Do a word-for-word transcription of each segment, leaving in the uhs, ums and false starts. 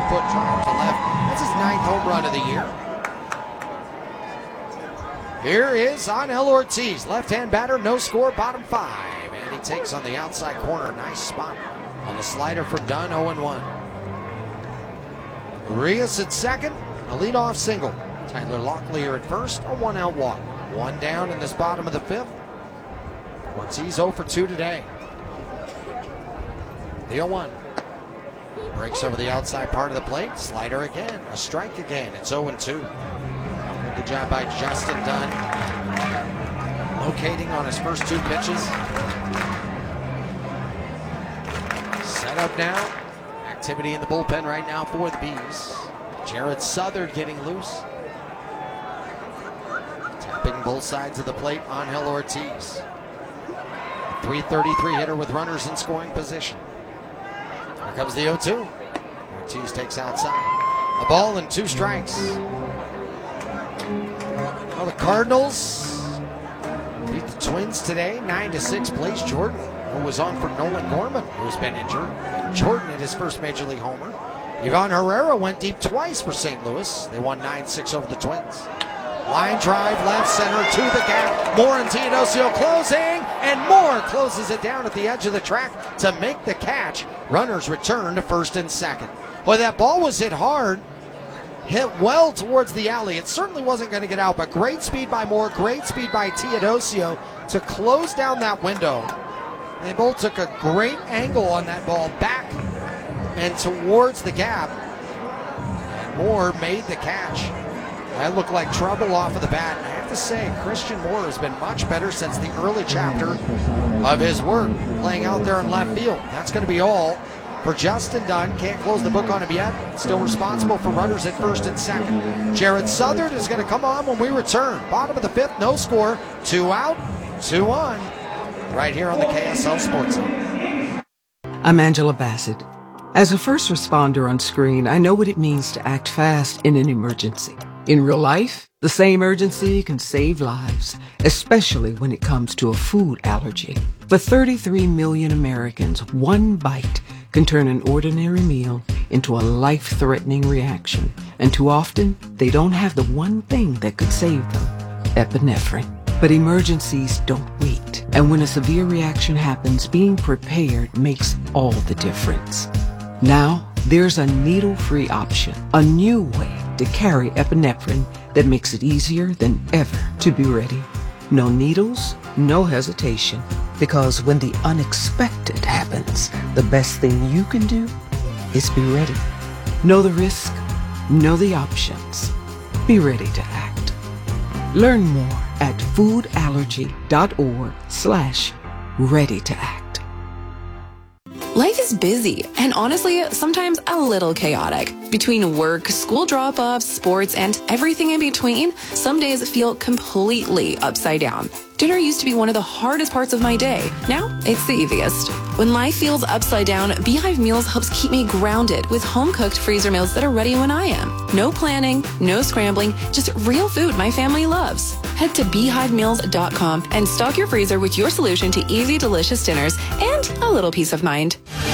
foot drive to left. That's his ninth home run of the year. Here is Angel Ortiz, left-hand batter, no score, bottom five. And he takes on the outside corner. Nice spot on the slider for Dunn, oh and one. Urias at second, a leadoff single. Tyler Locklear at first, a one-out walk. One down in this bottom of the fifth. Ortiz oh for two today. The oh one. Breaks over the outside part of the plate. Slider again. A strike again. It's oh and two. Good job by Justin Dunn. Locating on his first two pitches. Set up now. Activity in the bullpen right now for the Bees. Jared Southard getting loose. Tapping both sides of the plate on Angel Ortiz. three thirty-three hitter with runners in scoring position. Here comes the oh two. Ortiz takes outside. A ball and two strikes. Well, the Cardinals beat the Twins today, nine to six. Blaze Jordan, who was on for Nolan Gorman, who's been injured. And Jordan hit his first Major League homer. Ivan Herrera went deep twice for Saint Louis. They won nine six over the Twins. Line drive, left center to the gap. Moore and Teodosio closing, and Moore closes it down at the edge of the track to make the catch. Runners return to first and second. Well, that ball was hit hard. Hit well towards the alley. It certainly wasn't going to get out, but great speed by Moore, great speed by Teodosio to close down that window. They both took a great angle on that ball back and towards the gap. And Moore made the catch. That looked like trouble off of the bat. I have to say, Christian Moore has been much better since the early chapter of his work playing out there in left field. That's going to be all for Justin Dunn. Can't close the book on him yet. Still responsible for runners at first and second. Jared Southard is going to come on when we return. Bottom of the fifth, no score. Two out, two on. Right here on the K S L Sports Zone. I'm Angela Bassett. As a first responder on screen, I know what it means to act fast in an emergency. In real life, the same urgency can save lives, especially when it comes to a food allergy. For thirty-three million Americans, one bite can turn an ordinary meal into a life-threatening reaction. And too often, they don't have the one thing that could save them, epinephrine. But emergencies don't wait. And when a severe reaction happens, being prepared makes all the difference. Now, there's a needle-free option, a new way to carry epinephrine that makes it easier than ever to be ready. No needles, no hesitation, because when the unexpected happens, the best thing you can do is be ready. Know the risk, know the options, be ready to act. Learn more at foodallergy.org slash ready to act. Life is busy and honestly, sometimes a little chaotic. Between work, school drop-offs, sports, and everything in between, some days feel completely upside down. Dinner used to be one of the hardest parts of my day. Now, it's the easiest. When life feels upside down, Beehive Meals helps keep me grounded with home-cooked freezer meals that are ready when I am. No planning, no scrambling, just real food my family loves. Head to beehive meals dot com and stock your freezer with your solution to easy, delicious dinners and a little peace of mind.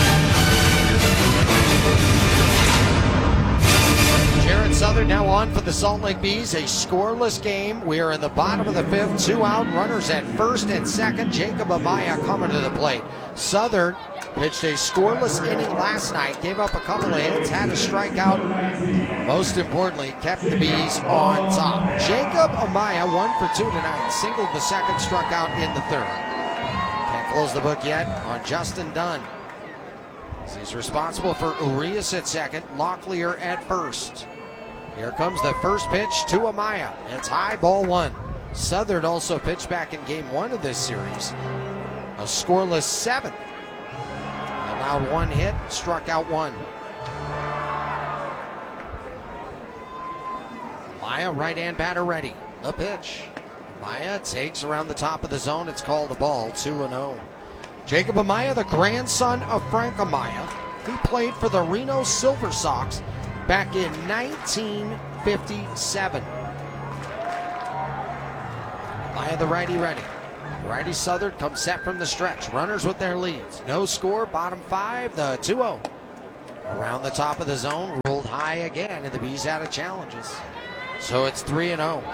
Southern now on for the Salt Lake Bees. A scoreless game. We are in the bottom of the fifth. Two out. Runners at first and second. Jacob Amaya coming to the plate. Southern pitched a scoreless inning last night. Gave up a couple of hits. Had a strikeout. Most importantly, kept the Bees on top. Jacob Amaya one for two tonight. Singled the second. Struck out in the third. Can't close the book yet on Justin Dunn. He's responsible for Urias at second. Locklear at first. Here comes the first pitch to Amaya. It's high, ball one. Southern also pitched back in game one of this series. A scoreless seventh. Allowed one hit, struck out one. Amaya, right-hand batter ready. The pitch. Amaya takes around the top of the zone. It's called a ball, two and oh. Jacob Amaya, the grandson of Frank Amaya. He played for the Reno Silver Sox back in nineteen fifty-seven. Amaya, the righty ready. Righty Southern comes set from the stretch. Runners with their leads. No score, bottom five, the two oh. around the top of the zone, rolled high again, and the Bees out of challenges. So it's three and oh.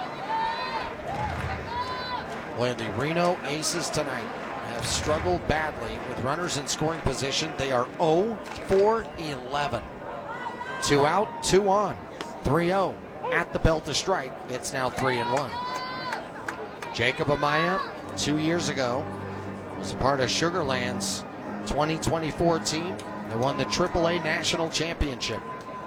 When the Reno Aces tonight have struggled badly with runners in scoring position, they are oh for eleven. Two out, two on, three oh. At the belt to strike, it's now three and one. Jacob Amaya, two years ago, was a part of Sugar Land's twenty twenty-four team. They won the triple A National Championship.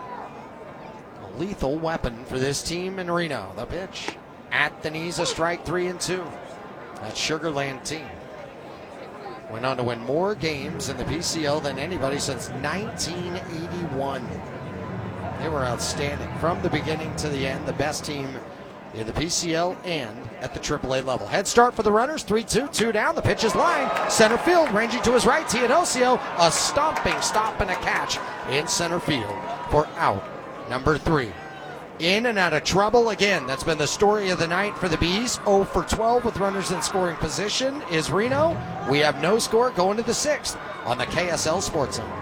A lethal weapon for this team in Reno. The pitch at the knees, a strike, three and two. That Sugar Land team went on to win more games in the P C L than anybody since nineteen eighty-one. They were outstanding from the beginning to the end. The best team in the P C L and at the triple A level. Head start for the runners, three two, two down. The pitch is line. Center field, ranging to his right, Teodosio. A stomping stop and a catch in center field for out number three. In and out of trouble again. That's been the story of the night for the Bees. oh for twelve with runners in scoring position is Reno. We have no score going to the sixth on the K S L Sports Zone.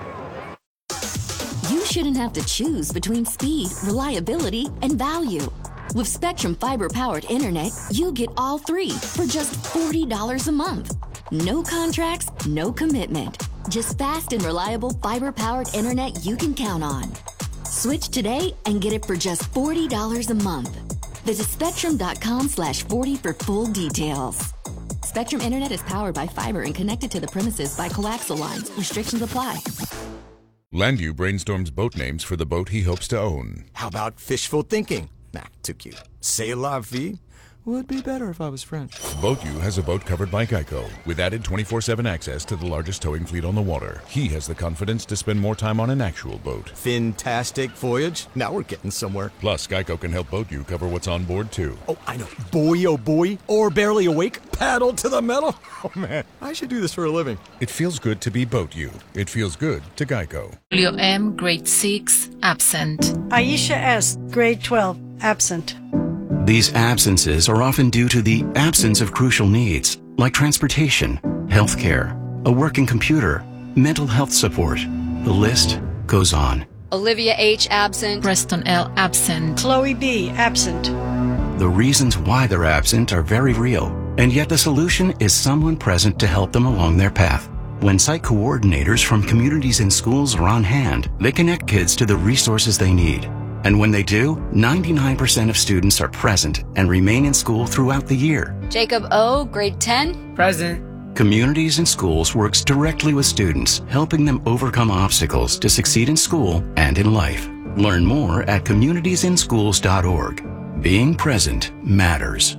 You shouldn't have to choose between speed, reliability, and value. With Spectrum Fiber-powered internet, you get all three for just forty dollars a month. No contracts, no commitment. Just fast and reliable fiber-powered internet you can count on. Switch today and get it for just forty dollars a month. Visit spectrum.com slash 40 for full details. Spectrum Internet is powered by fiber and connected to the premises by coaxial lines. Restrictions apply. Landu brainstorms boat names for the boat he hopes to own. How about fishful thinking? Nah, too cute. C'est la vie? Would be better if I was French. BoatU has a boat covered by Geico, with added twenty-four seven access to the largest towing fleet on the water. He has the confidence to spend more time on an actual boat. Fantastic voyage. Now we're getting somewhere. Plus, Geico can help BoatU cover what's on board, too. Oh, I know. Boy, oh boy. Or barely awake. Paddle to the metal. Oh, man. I should do this for a living. It feels good to be BoatU. It feels good to Geico. Julio M., grade six, absent. Aisha S., grade twelve, absent. These absences are often due to the absence of crucial needs, like transportation, healthcare, a working computer, mental health support. The list goes on. Olivia H. absent. Preston L. absent. Chloe B. absent. The reasons why they're absent are very real, and yet the solution is someone present to help them along their path. When site coordinators from communities and schools are on hand, they connect kids to the resources they need. And when they do, ninety-nine percent of students are present and remain in school throughout the year. Jacob O., grade ten. Present. Communities and Schools works directly with students, helping them overcome obstacles to succeed in school and in life. Learn more at communities in schools dot org. Being present matters.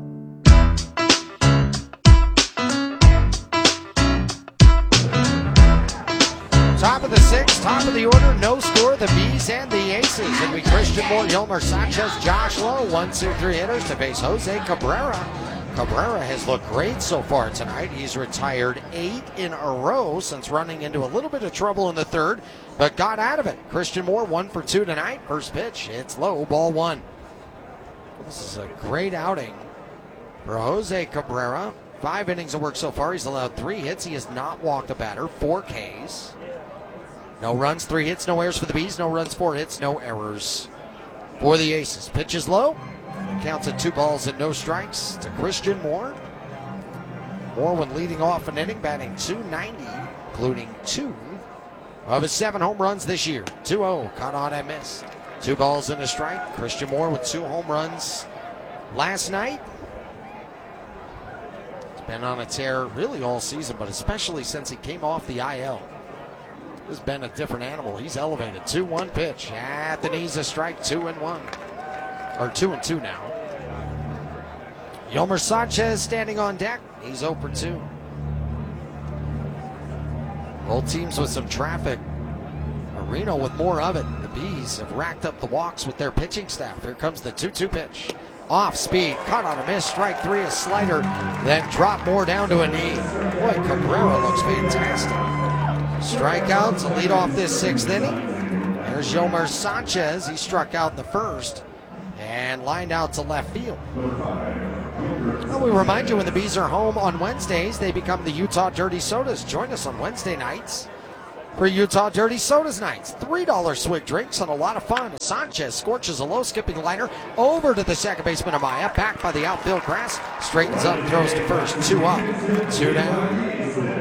Top of the sixth, top of the order, no score, the Bees and the Aces. And we Christian Moore, Yolmer Sanchez, Josh Lowe, one, two, three hitters to face Jose Cabrera. Cabrera has looked great so far tonight. He's retired eight in a row since running into a little bit of trouble in the third, but got out of it. Christian Moore, one for two tonight. First pitch, it's low, ball one. This is a great outing for Jose Cabrera. Five innings of work so far. He's allowed three hits. He has not walked a batter, four Ks. No runs, three hits, no errors for the Bees. No runs, four hits, no errors for the Aces. Pitch is low. Counts at two balls and no strikes to Christian Moore. Moore, when leading off an inning, batting two ninety, including two of his seven home runs this year. two oh, caught on and missed. Two balls and a strike. Christian Moore with two home runs last night. He's been on a tear really all season, but especially since he came off the I L. Has been a different animal. He's elevated. two one pitch. At the knees, a strike. Two and one. Or two and two now. Yolmer Sanchez standing on deck. He's oh for two. Both teams with some traffic. Reno with more of it. The Bees have racked up the walks with their pitching staff. Here comes the two two pitch. Off speed, caught on a miss, strike three, a slider, then drop more down to a knee. Boy, Cabrera looks fantastic. Strikeouts to lead off this sixth inning. There's Yolmer Sanchez. He struck out in the first and lined out to left field. Well, we remind you when the Bees are home on Wednesdays, they become the Utah Dirty Sodas. Join us on Wednesday nights for Utah Dirty Sodas nights. three dollar swig drinks and a lot of fun. Sanchez scorches a low skipping liner over to the second baseman Amaya. Back by the outfield grass. Straightens up, throws to first. Two up, two down.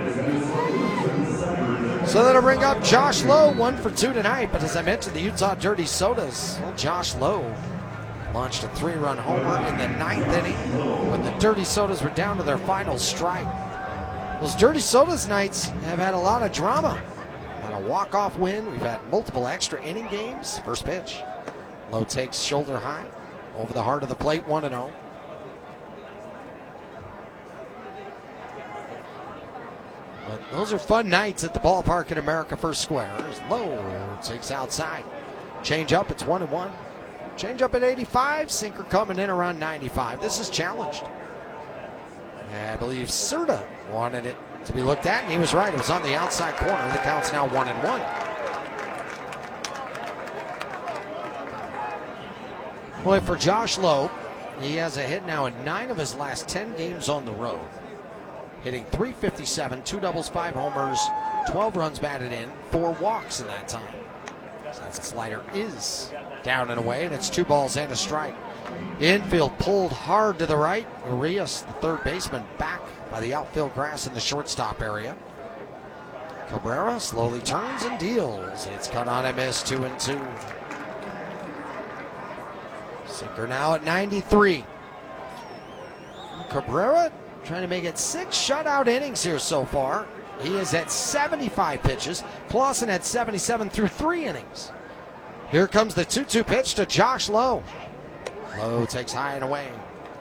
So that'll bring up Josh Lowe, one for two tonight. But as I mentioned, the Utah Dirty Sodas, well, Josh Lowe launched a three-run homer in the ninth inning when the Dirty Sodas were down to their final strike. Those Dirty Sodas nights have had a lot of drama. A walk-off win. We've had multiple extra inning games. First pitch. Lowe takes shoulder high over the heart of the plate, one and oh. But those are fun nights at the ballpark in America First Square. As Lowe takes outside. Change up, it's one and one. Change up at eighty-five. Sinker coming in around ninety-five. This is challenged. I believe Serta wanted it to be looked at, and he was right. It was on the outside corner. The count's now one and one. Boy, for Josh Lowe, he has a hit now in nine of his last ten games on the road. Hitting three fifty-seven, two doubles, five homers, twelve runs batted in, four walks in that time. So that slider is down and away, and it's two balls and a strike. Infield pulled hard to the right. Urias, the third baseman, back by the outfield grass in the shortstop area. Cabrera slowly turns and deals. It's cut on a miss, two and two. Sinker now at ninety-three. Cabrera trying to make it six shutout innings here so far. He is at seventy-five pitches. Clausen at seventy-seven through three innings. Here comes the two two pitch to Josh Lowe. Lowe takes high and away.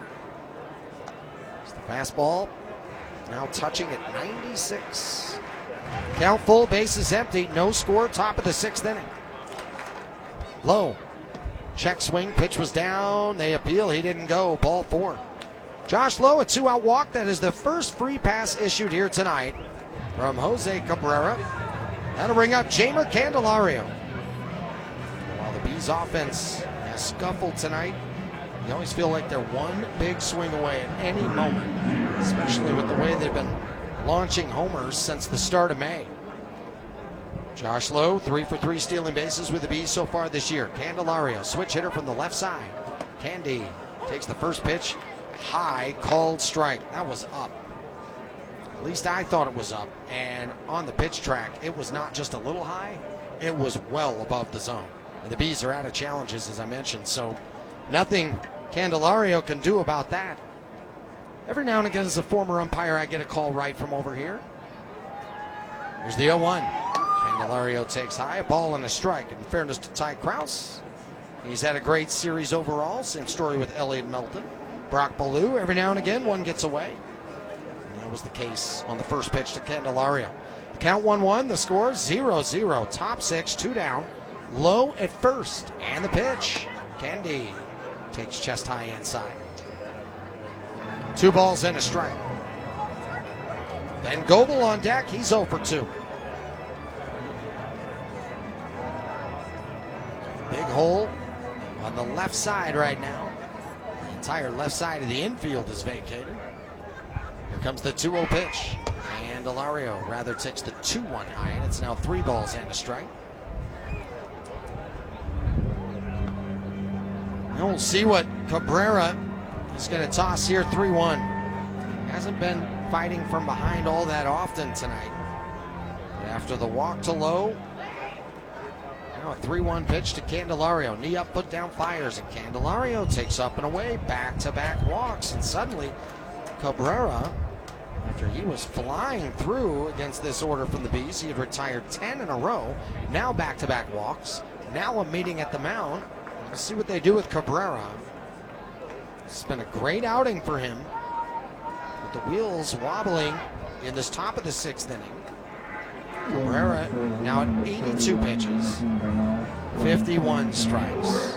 It's the fastball. Now touching at ninety-six. Count full, bases empty, no score, top of the sixth inning. Lowe, check swing, pitch was down, they appeal, he didn't go, ball four. Josh Lowe, a two-out walk. That is the first free pass issued here tonight from Jose Cabrera. That'll bring up Jeimer Candelario. While the Bees offense has scuffled tonight, you always feel like they're one big swing away at any moment, especially with the way they've been launching homers since the start of May. Josh Lowe, three for three stealing bases with the Bees so far this year. Candelario, switch hitter from the left side. Candy takes the first pitch. High, called strike. That was up. At least I thought it was up. And on the pitch track, it was not just a little high, it was well above the zone. And the Bees are out of challenges, as I mentioned, so nothing Candelario can do about that. Every now and again, as a former umpire, I get a call right from over here. Here's the oh one. Candelario takes high, a ball and a strike. In fairness to Ty Krause, he's had a great series overall. Same story with Elliot Melton. Brock Ballou, every now and again, one gets away. And that was the case on the first pitch to Candelario. The count one one, the score zero zero. Top six, two down. Low at first, and the pitch. Candy takes chest high inside. Two balls and a strike. Then Goebel on deck, he's oh for two. Big hole on the left side right now. The entire left side of the infield is vacated. Here comes the two oh pitch. And Candelario rather takes the two one high, and it's now three balls and a strike. And we'll see what Cabrera is going to toss here, three one. Hasn't been fighting from behind all that often tonight. But after the walk to Lowe, now a three one pitch to Candelario. Knee up, foot down, fires, and Candelario takes up and away, back-to-back walks, and suddenly Cabrera, after he was flying through against this order from the Bees, he had retired ten in a row, now back-to-back walks, now a meeting at the mound. Let's see what they do with Cabrera. It's been a great outing for him, with the wheels wobbling in this top of the sixth inning. Cabrera now at eighty-two pitches, fifty-one strikes.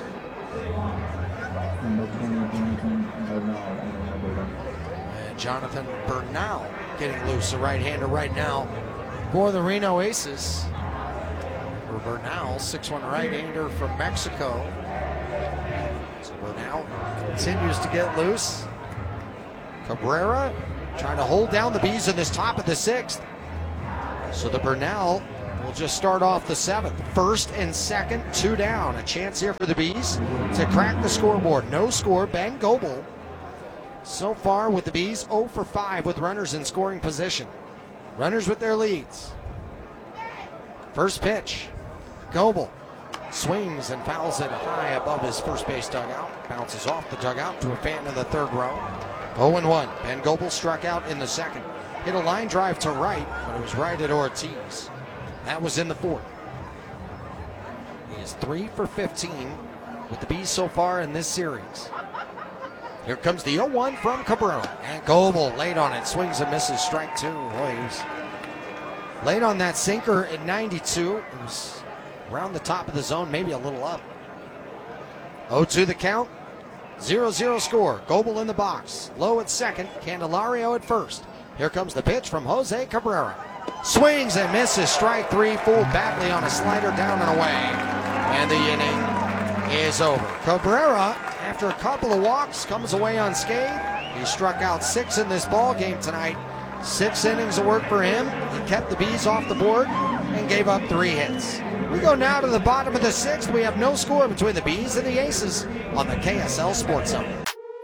And Jonathan Bernal getting loose, a right-hander right now for the Reno Aces. For Bernal, six one right-hander from Mexico. So Bernal continues to get loose. Cabrera trying to hold down the Bees in this top of the sixth. So the Bernal will will just start off the seventh. First and second, two down. A chance here for the Bees to crack the scoreboard. No score. Ben Goebel so far with the Bees oh for five with runners in scoring position. Runners with their leads. First pitch. Goebel swings and fouls it high above his first base dugout. Bounces off the dugout to a fan in the third row. oh and one. Ben Goebel struck out in the second. Hit a line drive to right, but it was right at Ortiz. That was in the fourth. He is three for fifteen with the Bees so far in this series. Here comes the oh one from Cabrera. And Goebel late on it. Swings and misses. Strike two. Boy, he was late on that sinker at ninety-two. It was around the top of the zone, maybe a little up. oh two the count. zero zero score. Goebel in the box. Low at second. Candelario at first. Here comes the pitch from Jose Cabrera. Swings and misses. Strike three. Fooled badly on a slider down and away. And the inning is over. Cabrera, after a couple of walks, comes away unscathed. He struck out six in this ball game tonight. Six innings of work for him. He kept the Bees off the board and gave up three hits. We go now to the bottom of the sixth. We have no score between the Bees and the Aces on the K S L Sports Zone.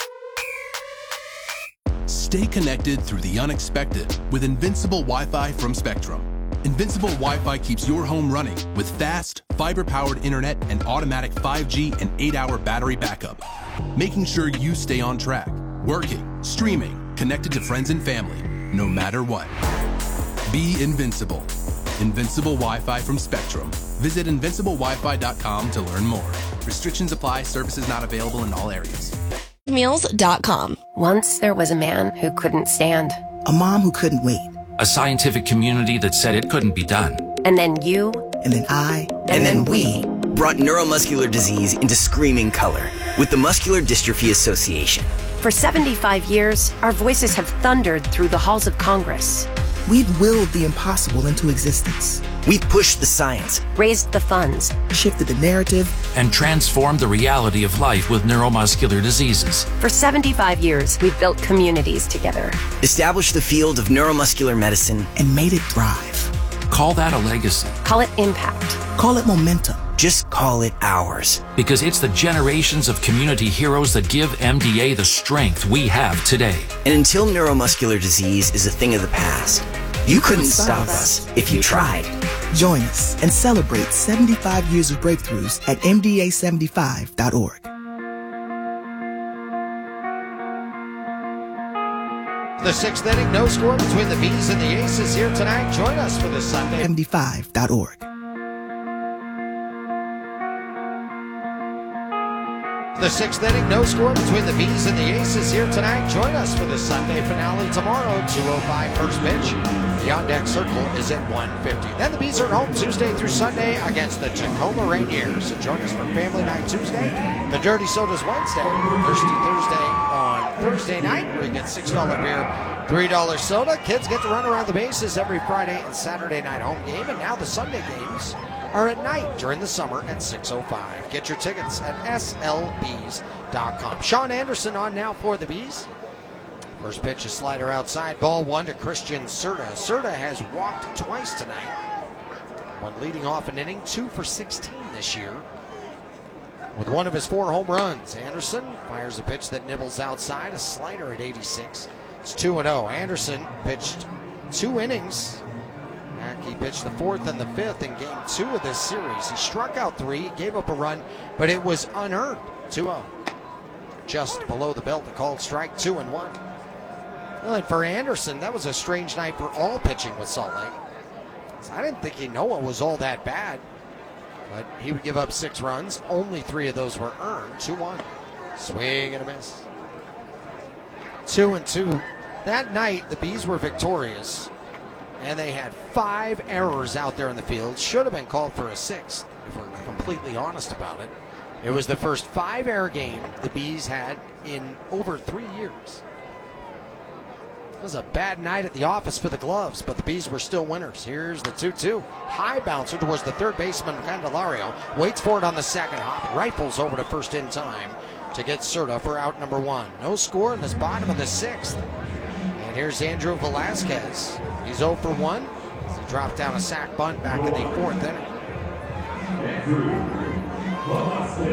Stay connected through the unexpected with Invincible Wi-Fi from Spectrum. Invincible Wi-Fi keeps your home running with fast, fiber-powered internet and automatic five G and eight hour battery backup, making sure you stay on track, working, streaming, connected to friends and family, no matter what. Be invincible. Invincible Wi-Fi from Spectrum. Visit invincible wi fi dot com to learn more. Restrictions apply. Services not available in all areas. Meals dot com. Once there was a man who couldn't stand. A mom who couldn't wait. A scientific community that said it couldn't be done. And then you. And then I. And, and then, then we. Brought neuromuscular disease into screaming color with the Muscular Dystrophy Association. For seventy-five years, our voices have thundered through the halls of Congress. We've willed the impossible into existence. We've pushed the science, raised the funds, shifted the narrative, and transformed the reality of life with neuromuscular diseases. For seventy-five years, we've built communities together, established the field of neuromuscular medicine, and made it thrive. Call that a legacy. Call it impact. Call it momentum. Just call it ours. Because it's the generations of community heroes that give M D A the strength we have today. And until neuromuscular disease is a thing of the past, you, you couldn't stop us if you tried. Join us and celebrate seventy-five years of breakthroughs at M D A seventy-five dot org. The sixth inning, no score between the Bees and the Aces here tonight. Join us for this Sunday. seventy-five dot org. The sixth inning, no score between the Bees and the Aces here tonight. Join us for the Sunday finale tomorrow, two oh five first pitch. The on-deck circle is at one fifty. Then the Bees are home Tuesday through Sunday against the Tacoma Rainiers. So join us for Family Night Tuesday, the Dirty Sodas Wednesday, Thirsty Thursday on Thursday night, where you get six dollar beer, three dollar soda. Kids get to run around the bases every Friday and Saturday night home game. And now the Sunday games are at night during the summer at six oh five. Get your tickets at S L Bees dot com. Sean Anderson on now for the Bees. First pitch, a slider outside. Ball one to Christian Serta. Serta has walked twice tonight. One leading off an inning, two for sixteen this year. With one of his four home runs, Anderson fires a pitch that nibbles outside, a slider at eighty-six. It's two and oh. Anderson pitched two innings. He pitched the fourth and the fifth in game two of this series. He struck out three, gave up a run, but it was unearned. two oh. Just below the belt, the called strike, two and one. Well, and for Anderson, that was a strange night for all pitching with Salt Lake. So I didn't think he Noah was all that bad, but he would give up six runs. Only three of those were earned. two one. Swing and a miss. two and two. That night, the Bees were victorious. And they had five errors out there in the field. Should have been called for a sixth, if we're completely honest about it. It was the first five-error game the Bees had in over three years. It was a bad night at the office for the Gloves, but the Bees were still winners. Here's the two two. High bouncer towards the third baseman, Candelario. Waits for it on the second hop. Rifles over to first in time to get Serta for out number one. No score in this bottom of the sixth. And here's Andrew Velasquez. He's oh for one. dropped down a sack bunt back in the fourth inning.